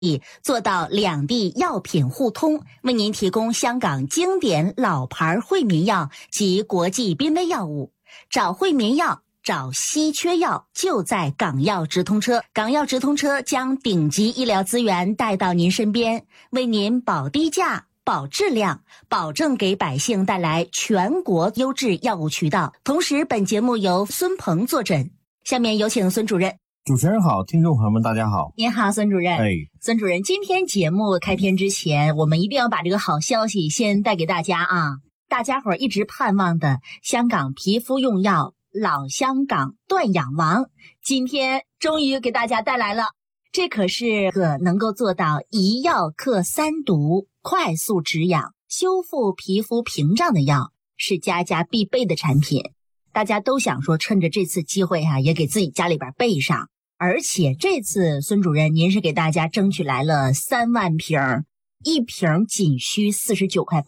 做到两地药品互通，为您提供香港经典老牌惠民药及国际濒危药物。找惠民药，找稀缺药，就在港药直通车。港药直通车将顶级医疗资源带到您身边，为您保低价、保质量，保证给百姓带来全国优质药物渠道。同时，本节目由孙鹏坐诊。下面有请孙主任。 主持人好，听众朋友们大家好。 您好，孙主任。孙主任，今天节目开篇之前，我们一定要把这个好消息先带给大家啊！大家伙一直盼望的香港皮肤用药老香港断氧王，今天终于给大家带来了。这可是个能够做到一药克三毒，快速止痒、修复皮肤屏障的药，是家家必备的产品。大家都想说趁着这次机会也给自己家里边备上。而且这次孙主任您是给大家争取来了3万瓶，一瓶仅需49.8块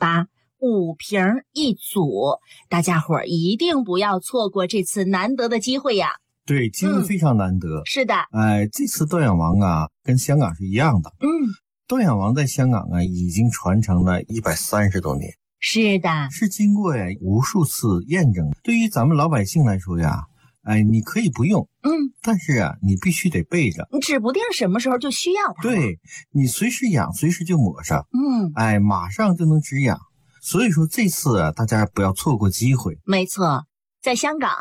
，5瓶一组，大家伙儿一定不要错过这次难得的机会呀！ 对，机会非常难得。 是的， 这次断氧王跟香港是一样的。断氧王在香港已经传承了130多年。 是的， 是经过无数次验证。对于咱们老百姓来说你可以不用，但是你必须得备着， 你指不定什么时候就需要它。 对，你随时痒，随时就抹上，马上就能止痒。所以说这次大家不要错过机会。 没错，在香港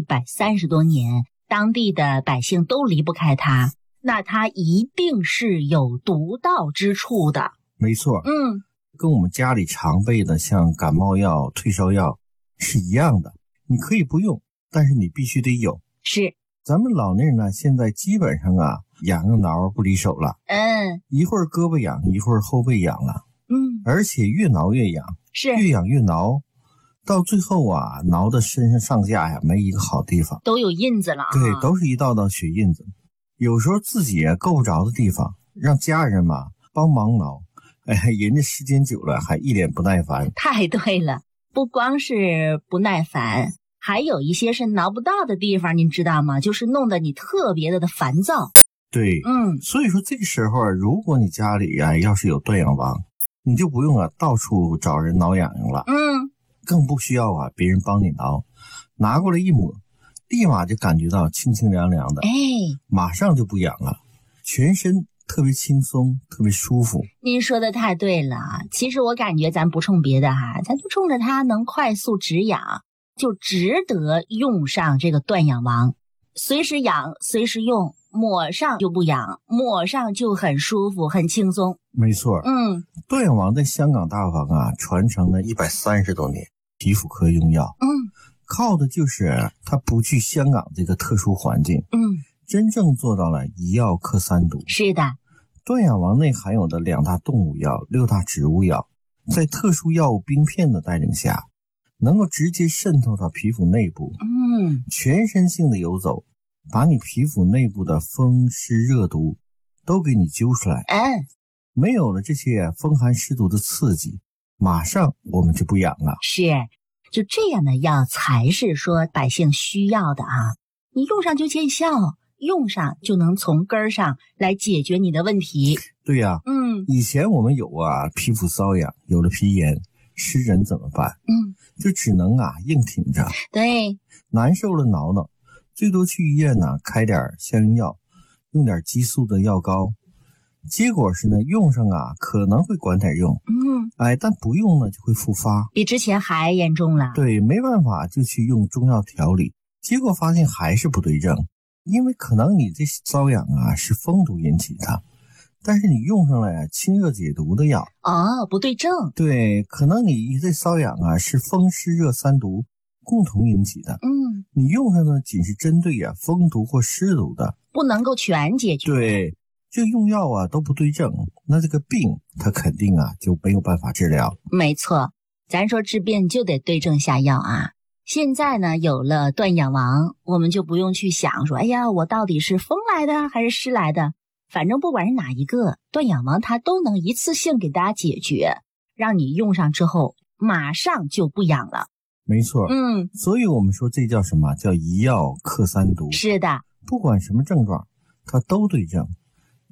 130多年，当地的百姓都离不开它，那它一定是有独到之处的。 没错，跟我们家里常备的像感冒药、退烧药是一样的，你可以不用。但是你必须得有。 是， 咱们老年人现在基本上痒挠不离手了。一会儿胳膊痒，一会儿后背痒了。而且越挠越痒， 是越痒越挠，到最后挠的身上上下没一个好地方， 都有印子了。 对，都是一道道血印子。有时候自己够不着的地方，让家人帮忙挠，人家时间久了还一脸不耐烦。 太对了，不光是不耐烦。还有一些是挠不到的地方，您知道吗？就是弄得你特别的烦躁。 对，所以说这个时候如果你家里要是有断氧王，你就不用到处找人挠痒痒了。更不需要别人帮你挠，拿过来一抹，立马就感觉到清清凉凉的，马上就不痒了，全身特别轻松，特别舒服。 您说的太对了，其实我感觉咱不冲别的咱就冲着它能快速止痒，就值得用上这个断氧王，随时痒随时用，抹上就不痒，抹上就很舒服很轻松。 没错，断氧王在香港大房传承了130多年，皮肤科用药，靠的就是它不去香港这个特殊环境，真正做到了一药克三毒。 是的， 断氧王内含有的2大动物药、6大植物药，在特殊药物冰片的带领下，能够直接渗透到皮肤内部，全身性的游走，把你皮肤内部的风湿热毒都给你揪出来。没有了这些风寒湿毒的刺激，马上我们就不痒了。 是，就这样的药才是说百姓需要的你用上就见效，用上就能从根儿上来解决你的问题。 对呀，以前我们有皮肤瘙痒，有了皮炎湿疹怎么办？就只能硬挺着。 对， 难受了挠挠，最多去医院开点消炎药，用点激素的药膏。结果是用上可能会管点用，但不用就会复发， 比之前还严重了。 对，没办法就去用中药调理，结果发现还是不对症，因为可能你这瘙痒是风毒引起的。但是你用上了清热解毒的药不对症。 对，可能你这瘙痒是风湿热三毒共同引起的。你用上仅是针对风毒或湿毒的， 不能够全解决。 对，这用药都不对症，那这个病它肯定就没有办法治疗。 没错，咱说治病就得对症下药现在呢有了断氧王，我们就不用去想说我到底是风来的还是湿来的，反正不管是哪一个，断氧王它都能一次性给大家解决，让你用上之后马上就不痒了。 没错，所以我们说这叫什么？叫一药克三毒。 是的， 不管什么症状，它都对症。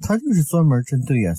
它就是专门针对